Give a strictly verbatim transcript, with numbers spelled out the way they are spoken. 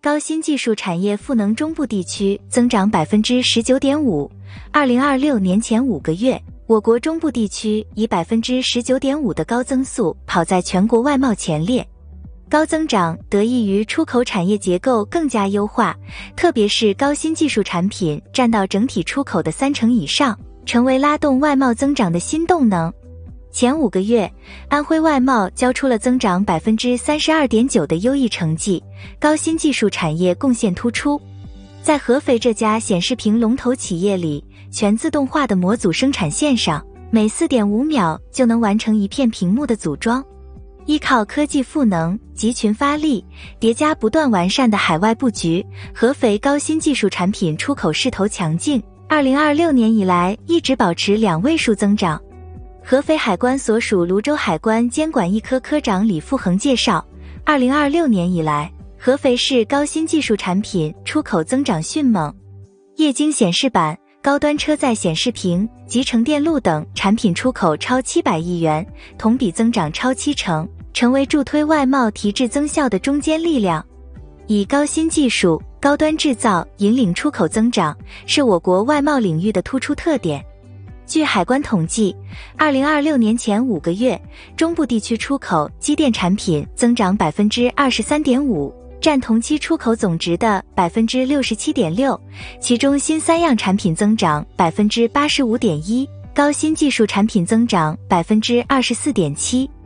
高新技术产业赋能中部地区增长 百分之十九点五。 二零二六年前五个月，我国中部地区以 百分之十九点五 的高增速跑在全国外贸前列。高增长得益于出口产业结构更加优化，特别是高新技术产品占到整体出口的三成以上，成为拉动外贸增长的新动能。前五个月，安徽外贸交出了增长 百分之三十二点九 的优异成绩，高新技术产业贡献突出。在合肥这家显示屏龙头企业里，全自动化的模组生产线上，每 四点五 秒就能完成一片屏幕的组装。依靠科技赋能、集群发力，叠加不断完善的海外布局，合肥高新技术产品出口势头强劲，二零二六年以来一直保持两位数增长。合肥海关所属泸州海关监管一科科长李富恒介绍，二零二六年以来，合肥市高新技术产品出口增长迅猛，液晶显示板、高端车载显示屏、集成电路等产品出口超七百亿元，同比增长超七成，成为助推外贸提质增效的中坚力量。以高新技术、高端制造引领出口增长，是我国外贸领域的突出特点。据海关统计，二零二六年前五个月，中部地区出口机电产品增长 百分之二十三点五， 占同期出口总值的 百分之六十七点六， 其中新三样产品增长 百分之八十五点一， 高新技术产品增长 百分之二十四点七。